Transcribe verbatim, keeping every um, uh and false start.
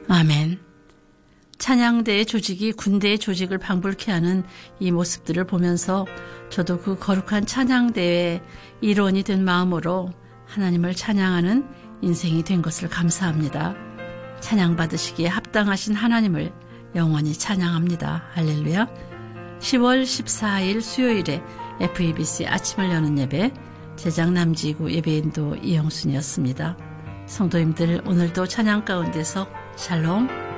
아멘. 찬양대의 조직이 군대의 조직을 방불케 하는 이 모습들을 보면서 저도 그 거룩한 찬양대의 일원이 된 마음으로 하나님을 찬양하는 인생이 된 것을 감사합니다. 찬양받으시기에 합당하신 하나님을 영원히 찬양합니다. 할렐루야. 시월 십사일 수요일에 에프이비씨 아침을 여는 예배, 제작 남지구 예배인도 이영순이었습니다. 성도님들 오늘도 찬양 가운데서 샬롬.